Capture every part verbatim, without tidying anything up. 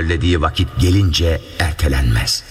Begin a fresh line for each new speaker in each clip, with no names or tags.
belirlediği vakit gelince ertelenmez.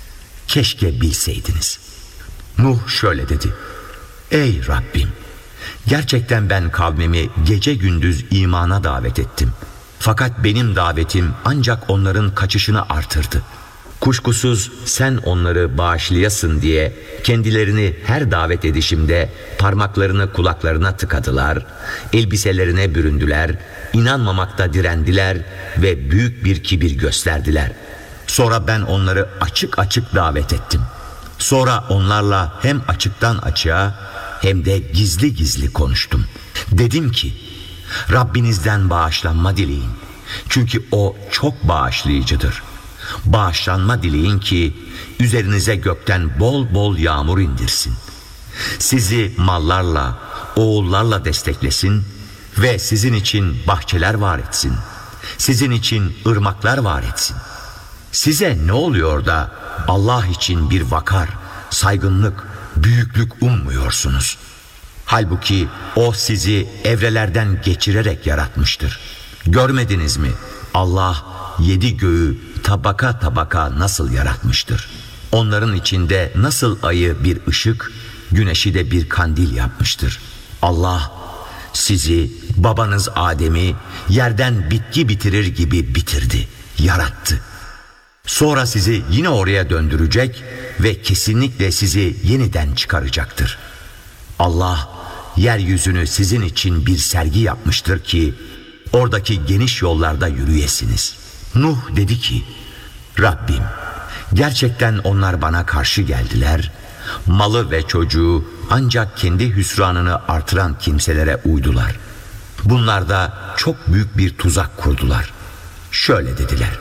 Keşke bilseydiniz. Nuh şöyle dedi: Ey Rabbim! Gerçekten ben kavmimi gece gündüz imana davet ettim. Fakat benim davetim ancak onların kaçışını artırdı. Kuşkusuz sen onları bağışlayasın diye kendilerini her davet edişimde parmaklarını kulaklarına tıkadılar, elbiselerine büründüler, inanmamakta direndiler ve büyük bir kibir gösterdiler. Sonra ben onları açık açık davet ettim. Sonra onlarla hem açıktan açığa hem de gizli gizli konuştum. Dedim ki, Rabbinizden bağışlanma dileyin. Çünkü O çok bağışlayıcıdır. Bağışlanma dileyin ki üzerinize gökten bol bol yağmur indirsin. Sizi mallarla, oğullarla desteklesin ve sizin için bahçeler var etsin. Sizin için ırmaklar var etsin. Size ne oluyor da Allah için bir vakar, saygınlık, büyüklük ummuyorsunuz? Halbuki O sizi evrelerden geçirerek yaratmıştır. Görmediniz mi? Allah yedi göğü tabaka tabaka nasıl yaratmıştır? Onların içinde nasıl ayı bir ışık, güneşi de bir kandil yapmıştır? Allah sizi, babanız Adem'i yerden bitki bitirir gibi bitirdi, yarattı. Sonra sizi yine oraya döndürecek ve kesinlikle sizi yeniden çıkaracaktır. Allah yeryüzünü sizin için bir sergi yapmıştır ki oradaki geniş yollarda yürüyesiniz. Nuh dedi ki, Rabbim, gerçekten onlar bana karşı geldiler. Malı ve çocuğu ancak kendi hüsranını artıran kimselere uydular. Bunlar da çok büyük bir tuzak kurdular. Şöyle dediler: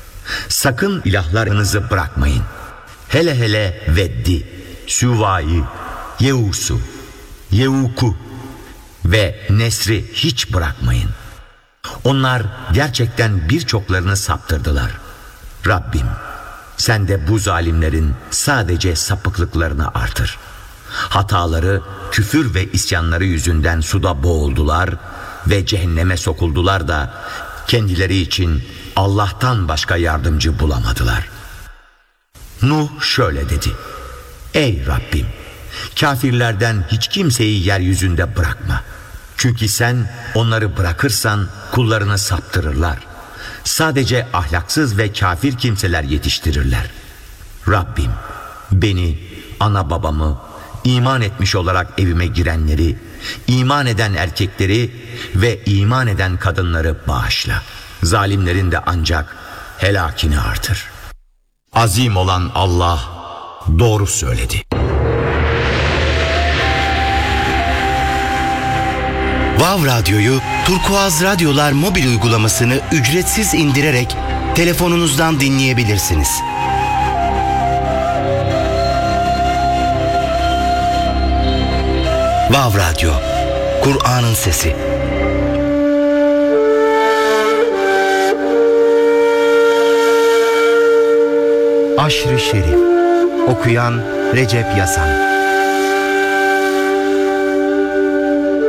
sakın ilahlarınızı bırakmayın. Hele hele Veddi, Süva'yı, Yevus'u, Yevuk'u ve Nesri hiç bırakmayın. Onlar gerçekten birçoklarını saptırdılar. Rabbim, sen de bu zalimlerin sadece sapıklıklarını artır. Hataları, küfür ve isyanları yüzünden suda boğuldular ve cehenneme sokuldular da kendileri için Allah'tan başka yardımcı bulamadılar. Nuh şöyle dedi: Ey Rabbim! Kafirlerden hiç kimseyi yeryüzünde bırakma. Çünkü sen onları bırakırsan kullarını saptırırlar. Sadece ahlaksız ve kafir kimseler yetiştirirler. Rabbim, beni, ana babamı, iman etmiş olarak evime girenleri, iman eden erkekleri ve iman eden kadınları bağışla. Zalimlerin de ancak helakini artır. Azim olan Allah doğru söyledi.
Vav Radyo'yu Turkuaz Radyolar mobil uygulamasını ücretsiz indirerek telefonunuzdan dinleyebilirsiniz. Vav Radyo, Kur'an'ın sesi. Aşr-ı Şerif. Okuyan Recep Yasan.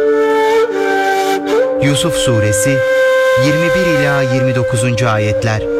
Yusuf Suresi yirmi bir ila yirmi dokuzuncu ayetler